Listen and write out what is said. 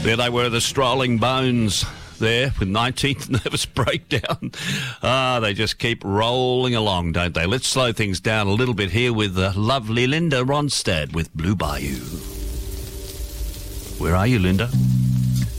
There they were, the Strolling Bones there with 19th Nervous Breakdown. They just keep rolling along, don't they? Let's slow things down a little bit here with lovely Linda Ronstadt with Blue Bayou. Where are you, Linda?